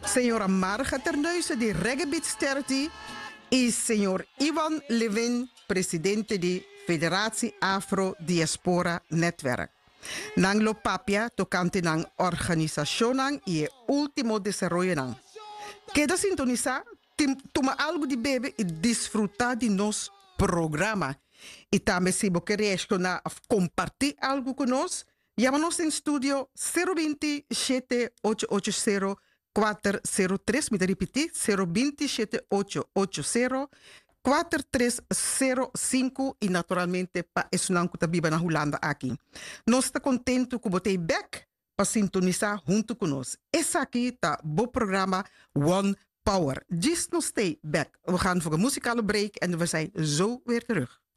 Senhora Marga Terneuzen, de Reggae Sterti, e senhor Ivan Levin, presidente de Federatie Afro Diaspora Netwerk. Nang lo papia tocante nang organización nang y último desarrollo nang. Queda sintonizar, toma algo de bebe e disfrutar de nos programa. E também se você quer compartilhar algo conosco, chama-nos em estúdio 020 7880 403, me repetir, 020 7880 4305 e naturalmente para isso não que viva na Holanda aqui. Nós estamos contentes que você back para sintonizar junto conosco. Esse aqui está o programa One Power. Just no stay back. We gaan voor een muzikale break en we zijn zo weer terug.